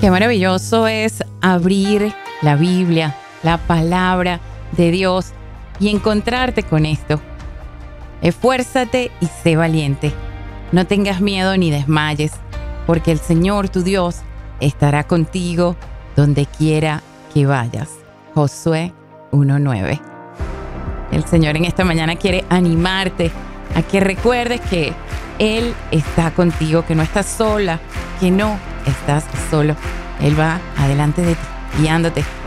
Qué maravilloso es abrir la Biblia, la palabra de Dios y encontrarte con esto. Esfuérzate y sé valiente. No tengas miedo ni desmayes, porque el Señor tu Dios estará contigo donde quiera que vayas. Josué 1:9. El Señor en esta mañana quiere animarte a que recuerdes que Él está contigo, que no estás sola, que no estás solo. Él va adelante de ti, guiándote,